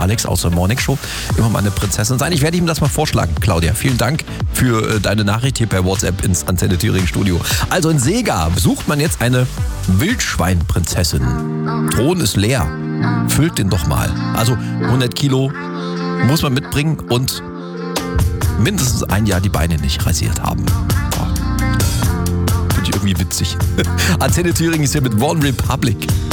Alex aus der Morning Show immer mal eine Prinzessin sein. Ich werde ihm das mal vorschlagen, Claudia. Vielen Dank für deine Nachricht hier per WhatsApp ins Antenne Thüringen Studio. Also in Sega sucht man jetzt eine Wildschweinprinzessin. Thron ist leer. Füllt den doch mal. Also 100 Kilo muss man mitbringen und mindestens ein Jahr die Beine nicht rasiert haben. Finde ich irgendwie witzig. Antenne Thüringen ist hier mit One Republic.